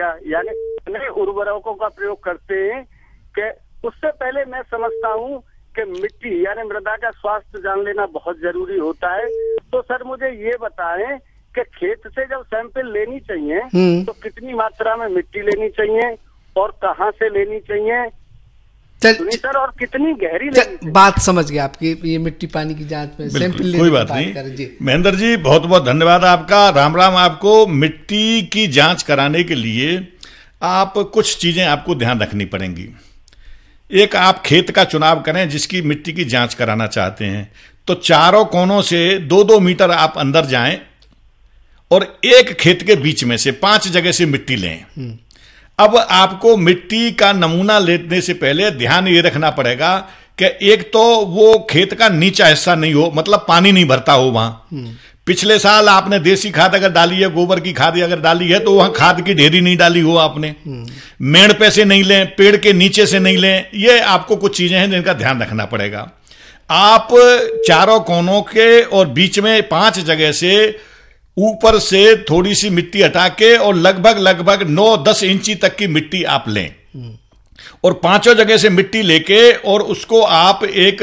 क्या, यानी नए उर्वरकों का प्रयोग करते हैं कि उससे पहले मैं समझता हूँ कि मिट्टी यानी मृदा का स्वास्थ्य जान लेना बहुत जरूरी होता है। तो सर मुझे ये बताएं कि खेत से जब सैंपल लेनी चाहिए तो कितनी मात्रा में मिट्टी लेनी चाहिए और कहाँ से लेनी चाहिए सर, और कितनी गहरी लेनी चाहिए? बात समझ गया आपकी, ये मिट्टी पानी की जांच में सैंपल लेने कोई बात नहीं। महेंद्र जी बहुत बहुत धन्यवाद आपका, राम राम आपको। मिट्टी की जांच कराने के लिए आप कुछ चीजें आपको ध्यान रखनी पड़ेंगी। एक, आप खेत का चुनाव करें जिसकी मिट्टी की जांच कराना चाहते हैं, तो चारों कोनों से 2-2 मीटर आप अंदर जाएं और एक खेत के बीच में से 5 जगह से मिट्टी लें। अब आपको मिट्टी का नमूना लेने से पहले ध्यान ये रखना पड़ेगा कि एक तो वो खेत का नीचा हिस्सा नहीं हो, मतलब पानी नहीं भरता हो वहां। पिछले साल आपने देसी खाद अगर डाली है, गोबर की खाद अगर डाली है, तो वहां खाद की ढेरी नहीं डाली हो आपने। मेड़ पे से नहीं लें, पेड़ के नीचे से नहीं लें। ये आपको कुछ चीजें हैं जिनका ध्यान रखना पड़ेगा। आप चारों कोनों के और बीच में 5 जगह से ऊपर से थोड़ी सी मिट्टी हटा के और लगभग 9-10 इंची तक की मिट्टी आप लें और 5 जगह से मिट्टी लेके और उसको आप एक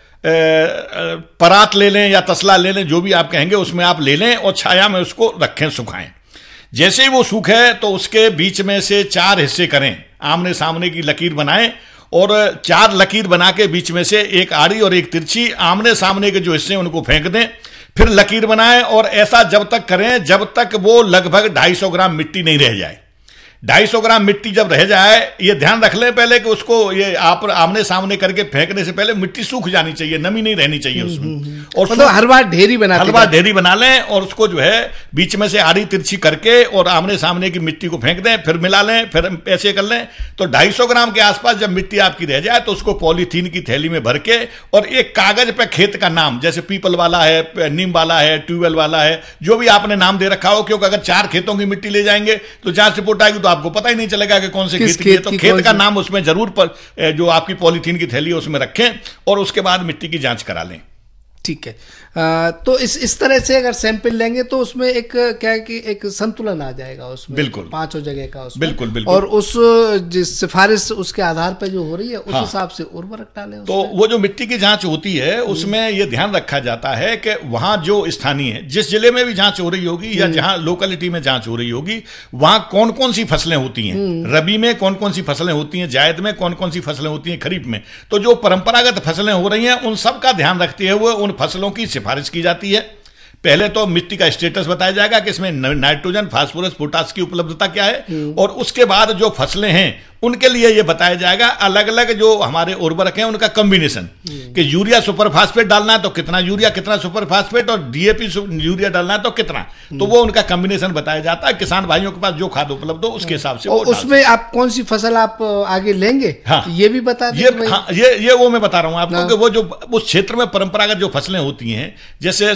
परात ले लें या तसला ले लें, जो भी आप कहेंगे उसमें आप ले लें और छाया में उसको रखें, सुखाएं। जैसे ही वो सूखे तो उसके बीच में से 4 हिस्से करें, आमने सामने की लकीर बनाएं और 4 लकीर बना के बीच में से एक आड़ी और एक तिरछी, आमने सामने के जो हिस्से उनको फेंक दें। फिर लकीर बनाएं और ऐसा जब तक करें जब तक वो लगभग 250 ग्राम मिट्टी नहीं रह जाए। 250 ग्राम मिट्टी जब रह जाए, ये ध्यान रख लें पहले कि उसको ये आप आमने सामने करके फेंकने से पहले मिट्टी सूख जानी चाहिए, नमी नहीं रहनी चाहिए उसमें। और मतलब हर बार ढेरी बना लें और उसको जो है बीच में से आड़ी तिरछी करके और आमने सामने की मिट्टी को फेंक दें, फिर मिला लें, फिर ऐसे कर लें। तो 250 ग्राम के आसपास जब मिट्टी आपकी रह जाए तो उसको पॉलीथीन की थैली में भर के और एक कागज पे खेत का नाम, जैसे पीपल वाला है, नीम वाला है, ट्यूबवेल वाला है, जो भी आपने नाम दे रखा हो, क्योंकि अगर 4 खेतों की मिट्टी ले जाएंगे तो जांच रिपोर्ट आएगी तो आपको पता ही नहीं चलेगा कि कौन से खेत की है। तो खेत का नाम उसमें जरूर जो आपकी पॉलीथीन की थैली है उसमें रखें और उसके बाद मिट्टी की जांच करा लें। ठीक है। तो इस तरह से अगर सैंपल लेंगे तो उसमें एक क्या है कि एक संतुलन आ जाएगा उसमें, बिल्कुल 5 जगह का उसमें। बिल्कुल। और उस जिस सिफारिश उसके आधार पर जो हो रही है उस हिसाब से उर्वरक डालें। तो वो जो मिट्टी की जांच होती है उसमें ये ध्यान रखा जाता है कि वहां जो स्थानीय है, जिस जिले में भी जांच हो रही होगी या जहां लोकेलिटी में जांच हो रही होगी, वहां कौन कौन सी फसलें होती हैं, रबी में कौन कौन सी फसलें होती हैं, जायद में कौन कौन सी फसलें होती हैं, खरीफ में। तो जो परंपरागत फसलें हो रही हैं उन सब का ध्यान रखते हुए उन फसलों की सिफारिश की जाती है। पहले तो मिट्टी का स्टेटस बताया जाएगा कि इसमें नाइट्रोजन, फास्फोरस, पोटास की उपलब्धता क्या है, और उसके बाद जो फसलें हैं उनके लिए यह बताया जाएगा अलग अलग जो हमारे उर्वरक हैं उनका कॉम्बिनेशन, कि यूरिया सुपर फास्फेट डालना है तो कितना यूरिया, कितना सुपर फास्फेट, और डीएपी यूरिया डालना है तो कितना। तो वो उनका कॉम्बिनेशन बताया जाता है। किसान भाइयों के पास जो खाद उपलब्ध हो उसके हिसाब से। और उसमें आप कौन सी फसल आप आगे लेंगे, हाँ, ये भी बता दें। ये वो मैं बता रहा हूं आपको कि वो जो उस क्षेत्र में परंपरागत जो फसलें होती हैं, जैसे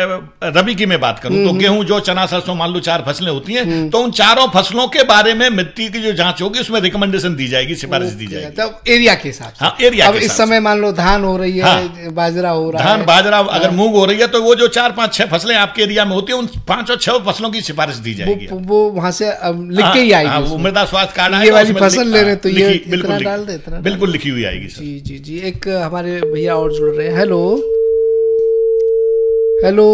रबी की मैं बात करूं तो गेहूं, जो चना, सरसों, मान लो 4 फसलें होती हैं, तो उन चारों फसलों के बारे में मिट्टी की जो जांच होगी उसमें रिकमेंडेशन दी जाएगी, सिफारिश दी जाएगी। तब एरिया के हिसाब से। हाँ, एरिया अब इस समय मान लो धान हो रही है, बाजरा हो रहा है, धान, बाजरा, अगर मूंग हो रही है, तो वो जो 4, 5, 6 फसलें आपके एरिया में होती है उन 5 और 6 फसलों की सिफारिश दी जाएगी। वो वहां से लिख के ही आएगी। वो मृदा स्वास्थ्य कार्ड ये वाली फसल ले रहे तो ये इतना डाल दे, इतना बिल्कुल लिखी हुई आएगी। जी जी। एक हमारे भैया और जुड़ रहे हैं। Hello hello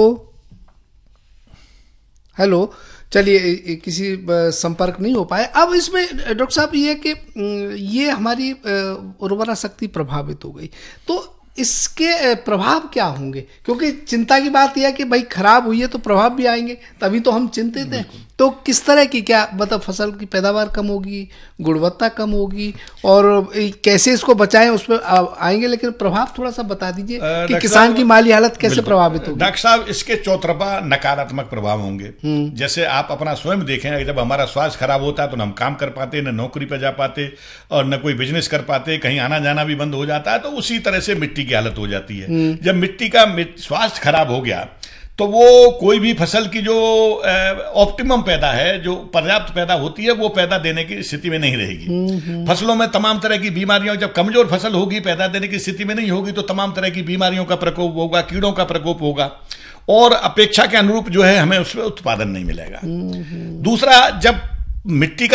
hello. चलिए, किसी संपर्क नहीं हो पाए। अब इसमें डॉक्टर साहब ये कि ये हमारी उर्वरा शक्ति प्रभावित हो गई, तो इसके प्रभाव क्या होंगे? क्योंकि चिंता की बात यह है कि भाई खराब हुई है तो प्रभाव भी आएंगे, तभी तो हम चिंतित हैं। तो किस तरह की, क्या मतलब फसल की पैदावार कम होगी, गुणवत्ता कम होगी, और कैसे इसको बचाएं उस पर आएंगे, लेकिन प्रभाव थोड़ा सा बता दीजिए कि किसान की माली हालत कैसे प्रभावित होगी। डॉक्टर साहब, इसके चौतरफा नकारात्मक प्रभाव होंगे। जैसे आप अपना स्वयं देखें, जब हमारा स्वास्थ्य खराब होता है तो न हम काम कर पाते, न नौकरी पर जा पाते और न कोई बिजनेस कर पाते, कहीं आना जाना भी बंद हो जाता है। तो उसी तरह से मिट्टी की हालत हो जाती है। जब मिट्टी का स्वास्थ्य खराब हो गया तो वो कोई भी फसल की जो ऑप्टिमम पैदा है, जो पर्याप्त पैदा होती है, वो पैदा देने की स्थिति में नहीं रहेगी। फसलों में तमाम तरह की बीमारियों, जब कमजोर फसल होगी, पैदा देने की स्थिति में नहीं होगी, तो तमाम तरह की बीमारियों का प्रकोप होगा, कीड़ों का प्रकोप होगा, और अपेक्षा के अनुरूप जो है हमें उसमें उत्पादन नहीं मिलेगा। दूसरा, जब मिट्टी का